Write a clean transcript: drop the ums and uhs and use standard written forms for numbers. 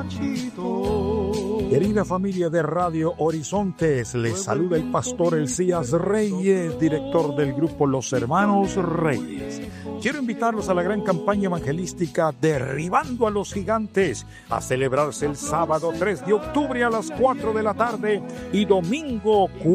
Querida familia de Radio Horizontes, les saluda el pastor Elías Reyes, director del grupo Los Hermanos Reyes. Quiero invitarlos a la gran campaña evangelística Derribando a los Gigantes, a celebrarse el sábado 3 de octubre a las 4 de la tarde y domingo